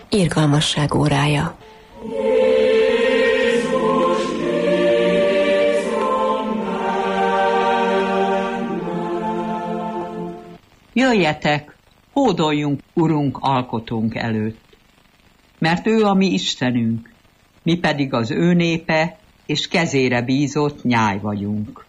Irgalmasság órája. Jöjjetek, hódoljunk Urunk alkotónk előtt, mert ő a mi Istenünk, mi pedig az ő népe, és kezére bízott nyáj vagyunk.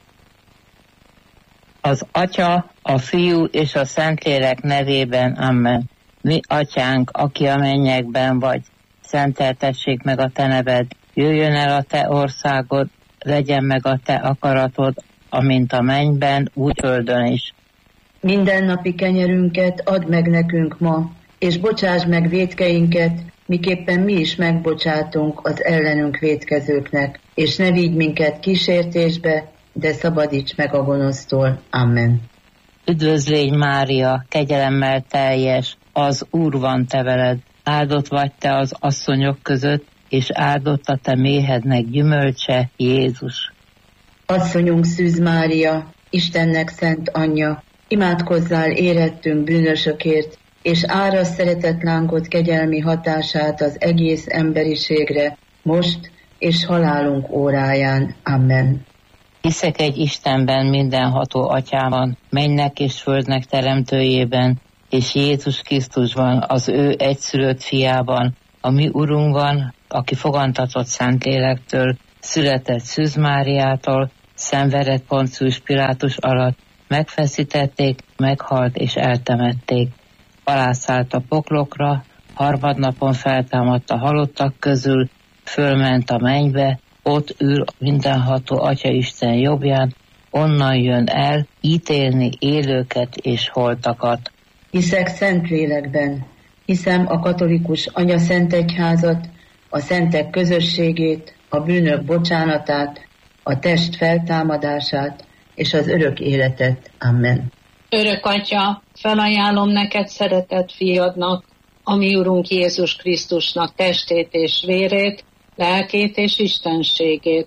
Az Atya, a Fiú és a Szentlélek nevében, amen. Mi Atyánk, aki a mennyekben vagy, szenteltessék meg a te neved, jöjjön el a te országod, legyen meg a te akaratod, amint a mennyben, úgy földön is. Mindennapi kenyerünket add meg nekünk ma, és bocsásd meg vétkeinket, miképpen mi is megbocsátunk az ellenünk vétkezőknek, és ne vigy minket kísértésbe, de szabadíts meg a gonosztól. Amen. Üdvözlégy Mária, kegyelemmel teljes, az Úr van te veled, áldott vagy te az asszonyok között, és áldott a te méhednek gyümölcse, Jézus. Asszonyunk Szűz Mária, Istennek szent anyja, imádkozzál érettünk bűnösökért, és árasz szeretetlánkod kegyelmi hatását az egész emberiségre, most és halálunk óráján. Amen. Hiszek egy Istenben, mindenható Atyában, mennynek és földnek teremtőjében, és Jézus Krisztusban, az ő egyszülött fiában, a mi Urunkban, aki fogantatott Szentlélektől, született Szűz Máriától, szenvedett Poncius Pilátus alatt, megfeszítették, meghalt és eltemették. Alászállt a poklokra, harmadnapon feltámadt a halottak közül, fölment a mennybe, ott ül mindenható Atyaisten jobbján, onnan jön el ítélni élőket és holtakat. Hiszek Szentlélekben, hiszem a katolikus anyaszentegyházat, a szentek közösségét, a bűnök bocsánatát, a test feltámadását és az örök életet. Amen. Örök Atya, felajánlom neked szeretett fiadnak, a mi Urunk Jézus Krisztusnak testét és vérét, lelkét és istenségét.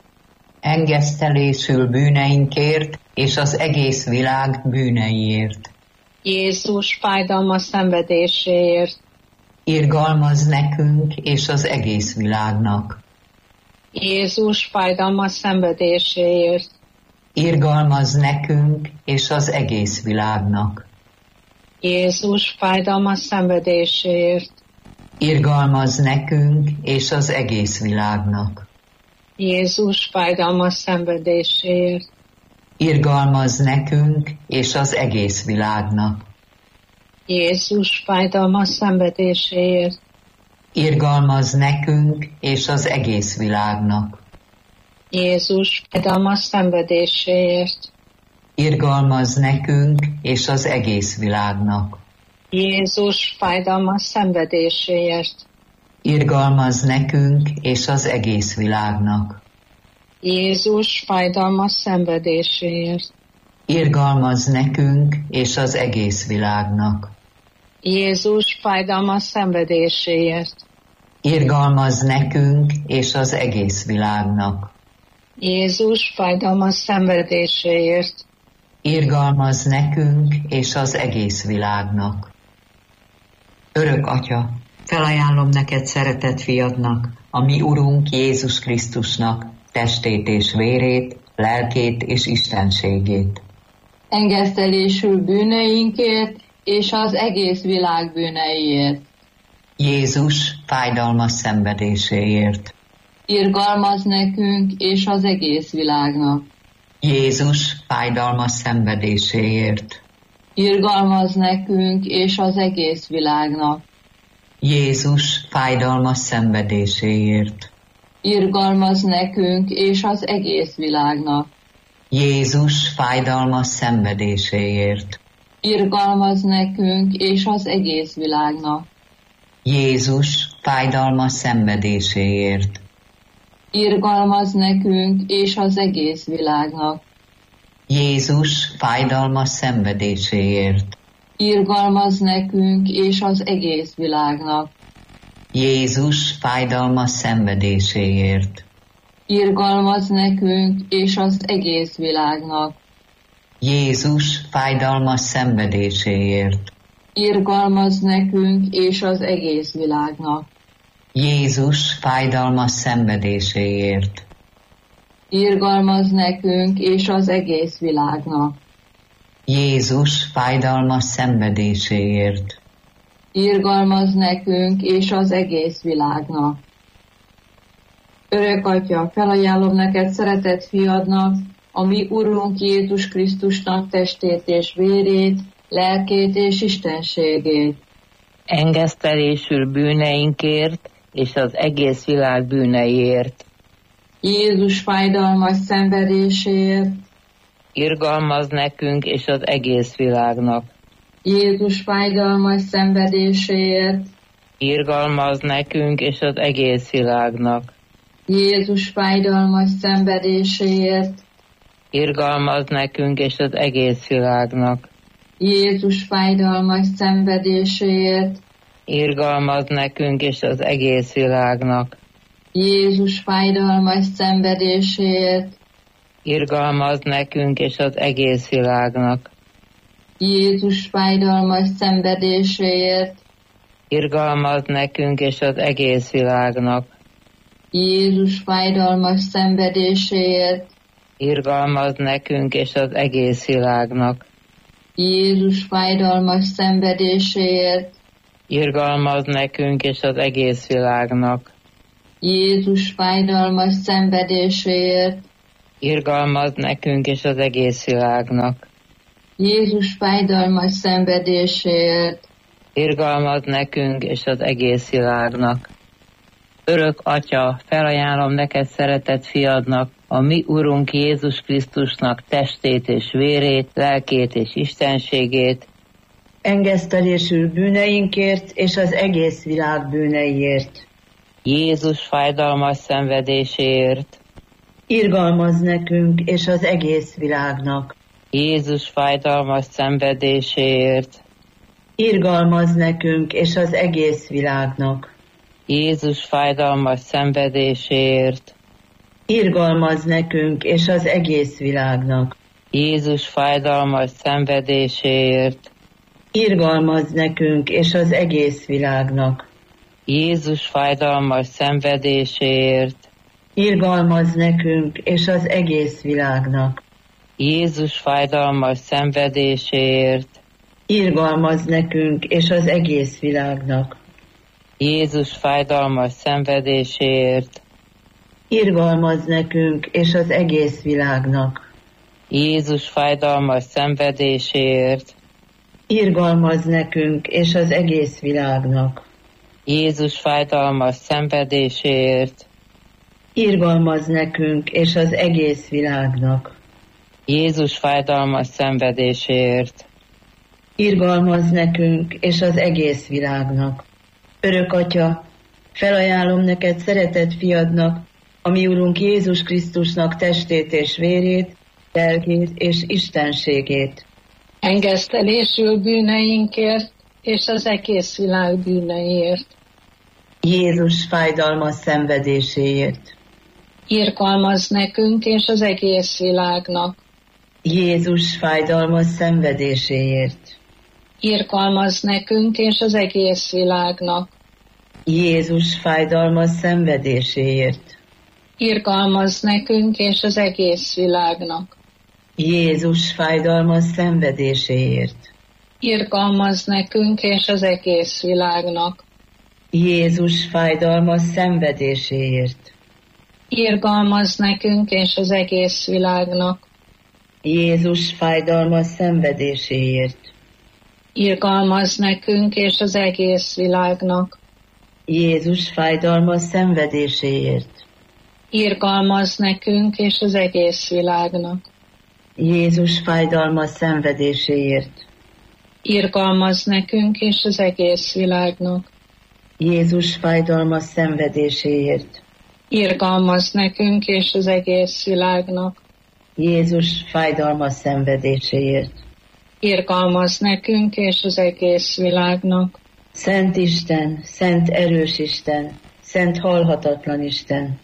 Engesztelésül bűneinkért, és az egész világ bűneiért. Jézus fájdalmas szenvedéséért. Irgalmazz nekünk és az egész világnak. Jézus fájdalmas szenvedéséért. Irgalmazz nekünk és az egész világnak. Jézus fájdalmas szenvedéséért. Irgalmazz nekünk és az egész világnak. Jézus fájdalmas szenvedéséért. Irgalmazz nekünk és az egész világnak. Jézus fájdalmas szenvedéséért. Irgalmazz nekünk és az egész világnak. Jézus fájdalmas szenvedéséért. Irgalmazz nekünk és az egész világnak. Jézus fájdalmas szenvedéséért. Irgalmazz nekünk és az egész világnak. Jézus fájdalmas szenvedéséért. Irgalmazz nekünk és az egész világnak. Jézus fájdalmas szenvedéséért. Irgalmazz nekünk és az egész világnak. Jézus fájdalmas szenvedéséért. Irgalmazz nekünk és az egész világnak. Örök Atya, felajánlom neked szeretett fiadnak, a mi Urunk Jézus Krisztusnak testét és vérét, lelkét és istenségét. Engesztelésül bűneinkért és az egész világ bűneiért. Jézus fájdalmas szenvedéséért. Irgalmazz nekünk és az egész világnak. Jézus fájdalmas szenvedéséért. Irgalmazz nekünk és az egész világnak. Jézus fájdalmas szenvedéséért. Irgalmazz nekünk és az egész világnak. Jézus fájdalmas szenvedéséért. Irgalmazz nekünk és az egész világnak. Jézus fájdalmas szenvedéséért. Irgalmazz nekünk és az egész világnak. Jézus fájdalmas szenvedéséért. Irgalmazz nekünk és az egész világnak. Jézus fájdalmas szenvedéséért. Irgalmazz nekünk és az egész világnak. Jézus fájdalmas szenvedéséért. Irgalmazz nekünk és az egész világnak. Jézus fájdalmas szenvedéséért. Irgalmaz nekünk és az egész világnak. Jézus fájdalmas szenvedéséért. Irgalmaz nekünk és az egész világnak. Örök Atya, felajánlom neked szeretett fiadnak, a mi Urunk Jézus Krisztusnak testét és vérét, lelkét és istenségét. Engesztelésül bűneinkért és az egész világ bűneiért. Jézus fájdalmas szenvedéséért. Irgalmaz nekünk és az egész világnak. Jézus fájdalmas szenvedéséért. Irgalmaz nekünk és az egész világnak. Jézus fájdalmas szenvedéséért. Irgalmaz nekünk és az egész világnak. Jézus fájdalmas szenvedéséért. Irgalmaz nekünk és az egész világnak. Jézus fájdalmas szenvedéséért. Irgalmaz nekünk és az egész világnak. Jézus fájdalmas szenvedéséért. Irgalmaz nekünk és az egész világnak. Jézus fájdalmas szenvedéséért. Irgalmaz nekünk és az egész világnak. Jézus fájdalmas szenvedéséért. Irgalmaz nekünk és az egész világnak. Jézus fájdalmas szenvedéséért. Irgalmaz nekünk és az egész világnak. Jézus fájdalmas szenvedéséért. Irgalmaz nekünk és az egész világnak. Örök Atya, felajánlom neked szeretett fiadnak, a mi Urunk Jézus Krisztusnak testét és vérét, lelkét és istenségét, engesztelésül bűneinkért és az egész világ bűneiért. Jézus fájdalmas szenvedéséért, Irgalmaz nekünk és az egész világnak. Jézus fájdalmas szenvedéséért, Irgalmaz nekünk és az egész világnak. Jézus fájdalmas szenvedéséért, Irgalmaz nekünk és az egész világnak. Jézus fájdalmas szenvedéséért, Irgalmaz nekünk és az egész világnak. Jézus fájdalmas szenvedéséért, Irgalmaz nekünk és az egész világnak. Jézus fájdalmas szenvedéséért, Irgalmaz nekünk és az egész világnak. Jézus fájdalmas szenvedéséért, Irgalmaz nekünk és az egész világnak. Jézus fájdalmas szenvedéséért, Irgalmaz nekünk és az egész világnak. Jézus fájdalmas szenvedéséért, Irgalmaz nekünk és az egész világnak. Jézus fájdalmas szenvedéséért, Irgalmaz nekünk és az egész világnak. Örök Atya, felajánlom neked szeretett fiadnak, a mi Urunk Jézus Krisztusnak testét és vérét, lelkét és istenségét. Engesztelésül bűneinkért és az egész világ bűneiért. Jézus fájdalmas szenvedéséért. Irgalmaz nekünk és az egész világnak. Jézus fájdalmas szenvedéséért. Irgalmaz nekünk és az egész világnak. Jézus fájdalmas szenvedéséért. Irgalmaz nekünk és az egész világnak. Jézus fájdalmas szenvedéséért. Irgalmaz nekünk és az egész világnak. Jézus fájdalmas szenvedéséért. Irgalmaz nekünk és az egész világnak. Jézus fájdalmas szenvedéséért. Irgalmaz nekünk és az egész világnak. Jézus fájdalmas szenvedéséért. Irgalmaz nekünk és az egész világnak. Jézus fájdalmas szenvedéséért. Irgalmaz nekünk és az egész világnak. Jézus fájdalmas szenvedéséért. Irgalmaz nekünk és az egész világnak. Jézus fájdalmas szenvedéséért. Irgalmaz nekünk és az egész világnak. Szent Isten, szent erős Isten, szent halhatatlan Isten.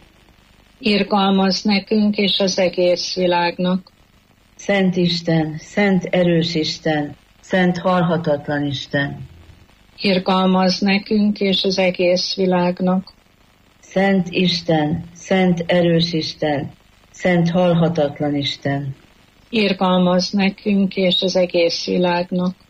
Irgalmaz nekünk és az egész világnak. Szent Isten, szent erős Isten, szent halhatatlan Isten. Irgalmaz nekünk és az egész világnak. Szent Isten, szent erős Isten, szent halhatatlan Isten. Irgalmazz nekünk és az egész világnak.